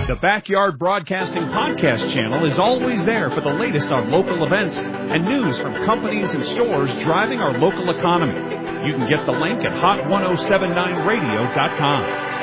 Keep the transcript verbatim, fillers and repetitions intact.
The Backyard Broadcasting Podcast channel is always there for the latest on local events and news from companies and stores driving our local economy. You can get the link at hot ten seventy-nine radio dot com.